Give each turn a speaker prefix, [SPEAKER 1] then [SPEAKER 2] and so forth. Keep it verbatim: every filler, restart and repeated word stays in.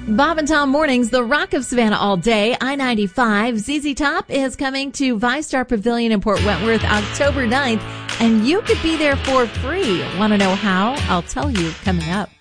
[SPEAKER 1] Bob and Tom Mornings, the Rock of Savannah all day. I ninety-five. Z Z Top is coming to ViStar Pavilion in Port Wentworth October ninth, and you could be there for free. Want to know how? I'll tell you coming up.